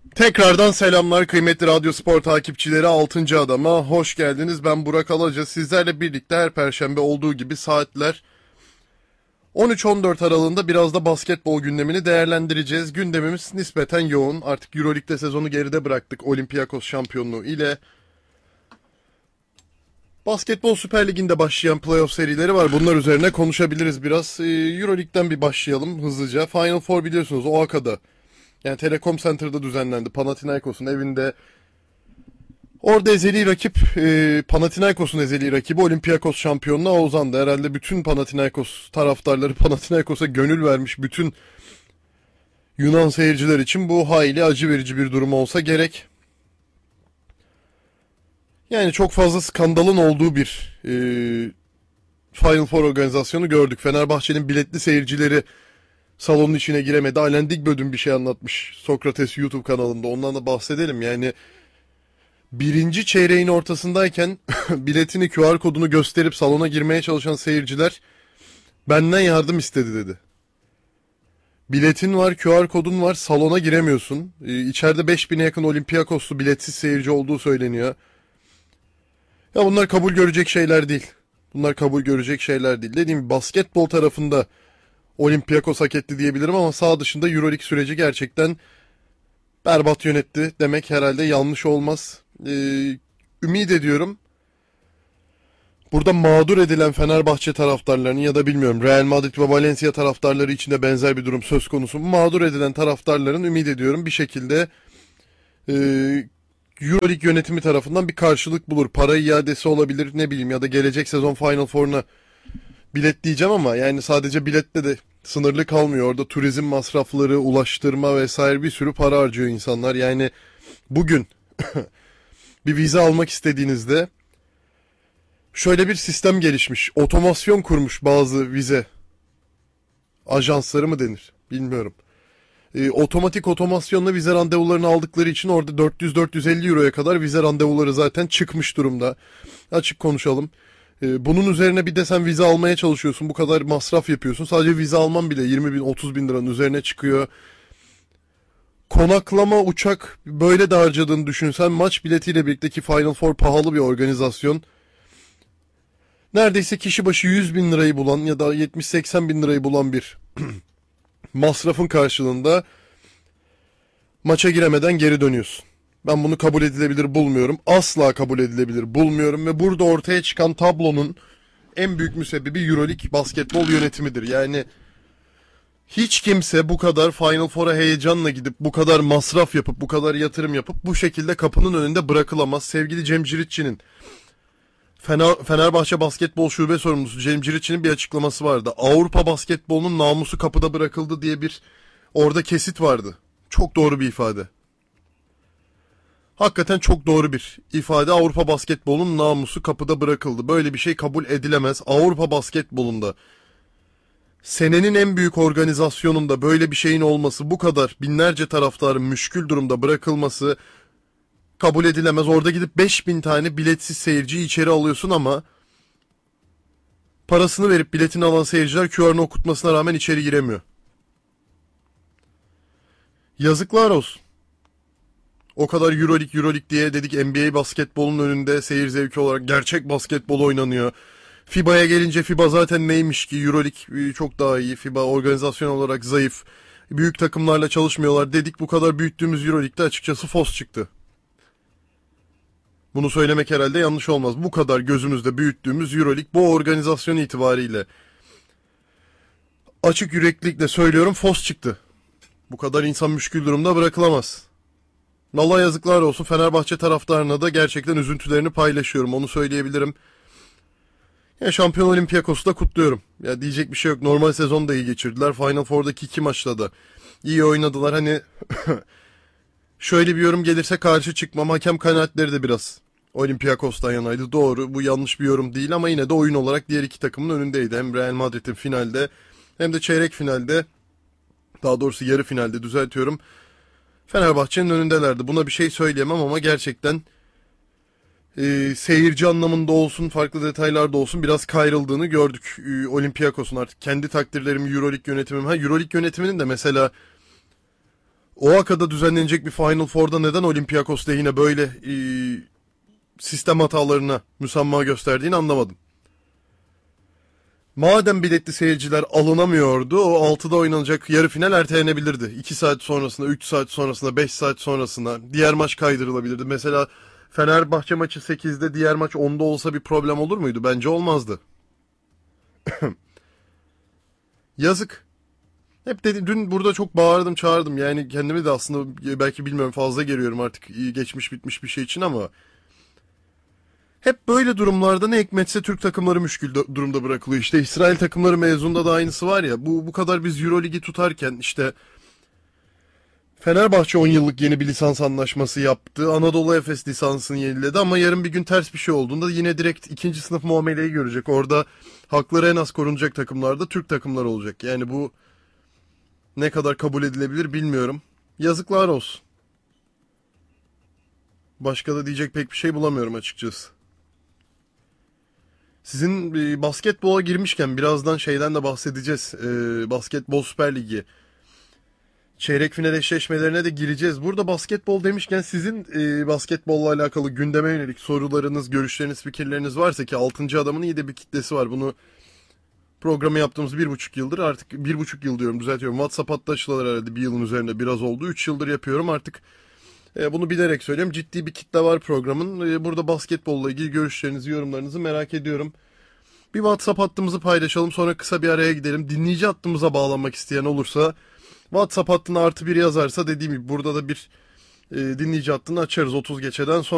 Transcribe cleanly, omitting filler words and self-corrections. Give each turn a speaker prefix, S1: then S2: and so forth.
S1: Tekrardan selamlar kıymetli Radyo Spor takipçileri, 6. Adam'a hoş geldiniz. Ben Burak Alaca. Sizlerle birlikte her perşembe olduğu gibi saatler 13-14 aralığında biraz da basketbol gündemini değerlendireceğiz. Gündemimiz nispeten yoğun. Artık Euroleague'de sezonu geride bıraktık Olympiakos şampiyonluğu ile. Basketbol Süper Ligi'nde başlayan playoff serileri var. Bunlar üzerine konuşabiliriz biraz. Euroleague'den bir başlayalım hızlıca. Final Four biliyorsunuz Oaka'da. Yani Telekom Center'da düzenlendi. Panathinaikos'un evinde. Orada ezeli rakip, Panathinaikos'un ezeli rakibi Olympiakos şampiyonluğa uzandı. Herhalde bütün Panathinaikos taraftarları Panathinaikos'a gönül vermiş bütün Yunan seyirciler için bu hayli acı verici bir durum olsa gerek. Yani çok fazla skandalın olduğu bir Final Four organizasyonu gördük. Fenerbahçe'nin biletli seyircileri salonun içine giremedi. Alen Digböd'ün bir şey anlatmış Sokrates YouTube kanalında. Ondan da bahsedelim. Yani birinci çeyreğin ortasındayken biletini, QR kodunu gösterip salona girmeye çalışan seyirciler benden yardım istedi dedi. Biletin var, QR kodun var, salona giremiyorsun. İçeride 5000'e yakın Olympiakoslu biletsiz seyirci olduğu söyleniyor. Ya bunlar kabul görecek şeyler değil. Bunlar kabul görecek şeyler değil. Dediğim gibi basketbol tarafında Olympiakos hak etti diyebilirim ama sağ dışında Euroleague süreci gerçekten berbat yönetti demek herhalde yanlış olmaz. Ümit ediyorum burada mağdur edilen Fenerbahçe taraftarlarının ya da bilmiyorum Real Madrid ve Valencia taraftarları için de benzer bir durum söz konusu. Mağdur edilen taraftarların ümit ediyorum bir şekilde e, Euroleague yönetimi tarafından bir karşılık bulur. Para iadesi olabilir, ne bileyim, ya da gelecek sezon Final Four'una bilet diyeceğim ama yani sadece bilette de sınırlı kalmıyor. Orada turizm masrafları, ulaştırma vesaire bir sürü para harcıyor insanlar. Yani bugün bir vize almak istediğinizde şöyle bir sistem gelişmiş. Otomasyon kurmuş bazı vize ajansları mı denir bilmiyorum. Otomatik otomasyonla vize randevularını aldıkları için orada 400-450 euroya kadar vize randevuları zaten çıkmış durumda. Açık konuşalım. Bunun üzerine bir de sen vize almaya çalışıyorsun. Bu kadar masraf yapıyorsun. Sadece vize alman bile 20 bin 30 bin liranın üzerine çıkıyor. Konaklama, uçak, böyle de harcadığını düşünsen maç biletiyle birlikteki Final Four pahalı bir organizasyon. Neredeyse kişi başı 100 bin lirayı bulan ya da 70-80 bin lirayı bulan bir masrafın karşılığında maça giremeden geri dönüyorsun. Ben bunu kabul edilebilir bulmuyorum. Asla kabul edilebilir bulmuyorum ve burada ortaya çıkan tablonun en büyük müsebbibi Euroleague basketbol yönetimidir. Yani hiç kimse bu kadar Final Four'a heyecanla gidip bu kadar masraf yapıp bu kadar yatırım yapıp bu şekilde kapının önünde bırakılamaz. Sevgili Cem Ciritçi'nin Fenerbahçe basketbol şube sorumlusu Cem Ciritçi'nin bir açıklaması vardı. Avrupa basketbolunun namusu kapıda bırakıldı diye bir orada kesit vardı. Çok doğru bir ifade. Hakikaten çok doğru bir ifade. Avrupa basketbolunun namusu kapıda bırakıldı. Böyle bir şey kabul edilemez. Avrupa basketbolunda senenin en büyük organizasyonunda böyle bir şeyin olması, bu kadar binlerce taraftarın müşkül durumda bırakılması kabul edilemez. Orada gidip 5000 tane biletsiz seyirciyi içeri alıyorsun ama parasını verip biletini alan seyirciler QR'ını okutmasına rağmen içeri giremiyor. Yazıklar olsun. O kadar Euroleague diye dedik, NBA basketbolun önünde seyir zevki olarak gerçek basketbol oynanıyor. FIBA'ya gelince FIBA zaten neymiş ki, Euroleague çok daha iyi. FIBA organizasyon olarak zayıf. Büyük takımlarla çalışmıyorlar dedik, bu kadar büyüttüğümüz Euroleague'de açıkçası fos çıktı. Bunu söylemek herhalde yanlış olmaz. Bu kadar gözümüzde büyüttüğümüz Euroleague bu organizasyon itibariyle açık yüreklilikle söylüyorum fos çıktı. Bu kadar insan müşkül durumda bırakılamaz. Vallahi yazıklar olsun, Fenerbahçe taraftarına da gerçekten üzüntülerini paylaşıyorum, onu söyleyebilirim. Ya şampiyon Olympiakos'u da kutluyorum. Ya diyecek bir şey yok. Normal sezon da iyi geçirdiler. Final Four'daki 2 maçta da iyi oynadılar. Hani şöyle bir yorum gelirse karşı çıkmam. Hakem kanaatleri de biraz Olympiakos'tan yanaydı. Doğru, bu yanlış bir yorum değil ama yine de oyun olarak diğer iki takımın önündeydi. Hem Real Madrid'in finalde hem de çeyrek finalde, daha doğrusu yarı finalde düzeltiyorum, Fenerbahçe'nin önündelerdi. Buna bir şey söyleyemem ama gerçekten seyirci anlamında olsun, farklı detaylarda olsun biraz kayrıldığını gördük. Olympiakos'un artık kendi takdirlerim, Euroleague yönetimim. Euroleague yönetiminin de mesela Oaxaca'da düzenlenecek bir Final Four'da neden Olympiakos lehine böyle sistem hatalarına müsamaha gösterdiğini anlamadım. Madem biletli seyirciler alınamıyordu, o 6'da oynanacak yarı final ertelenebilirdi. 2 saat sonrasında, 3 saat sonrasında, 5 saat sonrasında diğer maç kaydırılabilirdi. Mesela Fenerbahçe maçı 8'de, diğer maç 10'da olsa bir problem olur muydu? Bence olmazdı. Yazık. Hep dedim, dün burada çok bağırdım çağırdım, yani kendimi de aslında belki bilmiyorum fazla geriyorum artık geçmiş bitmiş bir şey için, ama hep böyle durumlarda ne hikmetse Türk takımları müşkül durumda bırakılıyor. İşte İsrail takımları mezunda da aynısı var ya, bu kadar biz Euroligi tutarken işte Fenerbahçe 10 yıllık yeni bir lisans anlaşması yaptı. Anadolu Efes lisansını yeniledi, ama yarın bir gün ters bir şey olduğunda yine direkt ikinci sınıf muameleyi görecek. Orada hakları en az korunacak takımlarda Türk takımları olacak. Yani bu ne kadar kabul edilebilir bilmiyorum. Yazıklar olsun. Başka da diyecek pek bir şey bulamıyorum açıkçası. Sizin basketbola girmişken birazdan şeyden de bahsedeceğiz. Basketbol Süper Ligi. Çeyrek final eşleşmelerine de gireceğiz. Burada basketbol demişken sizin basketbolla alakalı gündeme yönelik sorularınız, görüşleriniz, fikirleriniz varsa, ki 6. adamın iyi de bir kitlesi var. Bunu programı yaptığımız 1,5 yıldır, artık 1,5 yıl diyorum, düzeltiyorum. WhatsApp hattı açılalar herhalde bir yılın üzerinde biraz oldu. 3 yıldır yapıyorum artık. Bunu bilerek söylüyorum. Ciddi bir kitle var programın. Burada basketbolla ilgili görüşlerinizi, yorumlarınızı merak ediyorum. Bir WhatsApp hattımızı paylaşalım, sonra kısa bir araya gidelim. Dinleyici hattımıza bağlanmak isteyen olursa WhatsApp hattına +1 yazarsa, dediğim gibi burada da bir dinleyici hattını açarız 30 geçeden sonra.